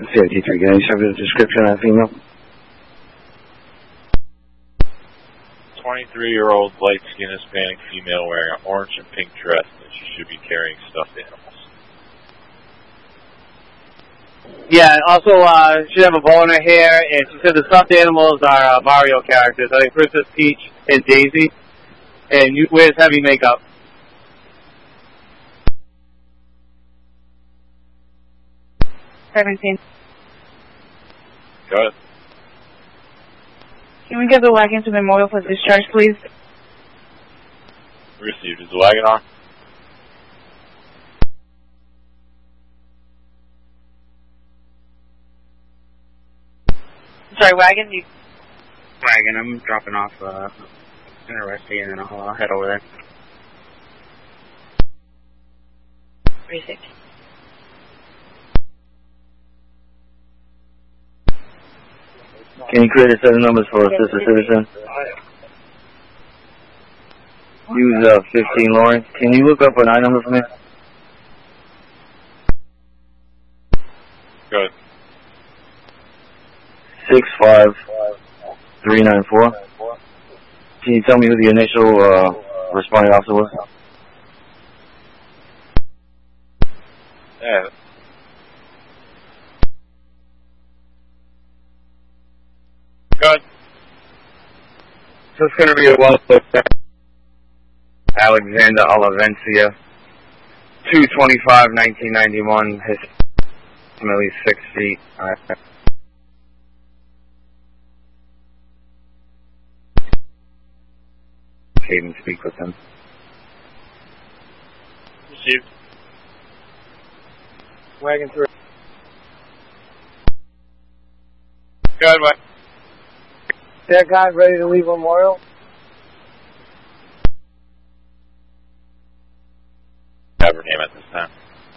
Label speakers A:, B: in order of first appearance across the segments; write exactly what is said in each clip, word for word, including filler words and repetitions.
A: C I T three, can you send me the description of that female?
B: twenty-three-year-old light-skinned Hispanic female wearing an orange and pink dress, and she should be carrying stuffed animals.
C: Yeah, also, uh, she have a bow in her hair, and she said the stuffed animals are uh, Mario characters. I think Princess Peach and Daisy, and you wears heavy makeup.
D: seventeen.
B: Go ahead.
D: Can we get the wagon to Memorial for discharge, please?
B: Received. Is the wagon on?
D: Sorry, wagon? You...
E: Wagon, I'm dropping off uh, an arrestee and then I'll uh, head over there.
D: Precinct.
A: Can you create a set of numbers for a sister citizen? Use uh, fifteen Lawrence. Can you look up an I number for me?
B: Go ahead.
A: Six five three nine four. Can you tell me who the initial uh, responding officer was?
B: Yeah. Go ahead.
E: So it's going to be a well Alexander Olivencia, two twenty-five nineteen ninety-one, his approximately six feet. Uh, Came and speak with him.
B: Received.
C: Wagon through.
B: Go ahead, Mike.
C: That guy ready to leave Memorial?
B: Have her name at this time.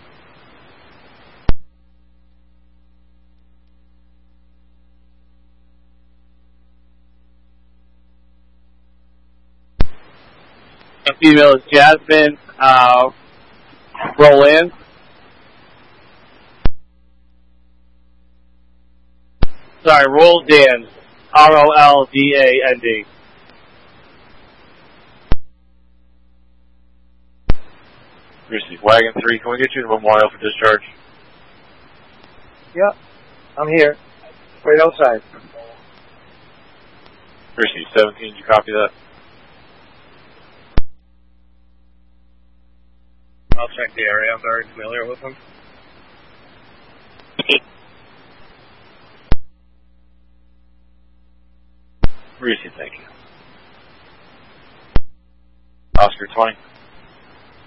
C: The female is Jasmine uh, Roland. Sorry, Roldan. R O L D A N D.
B: Received. Wagon three, can we get you to Memorial for discharge?
C: Yep, I'm here. Right outside.
B: Received. seventeen, did you copy that?
E: I'll check the area. I'm very familiar with them.
B: Received, thank you. Oscar twenty.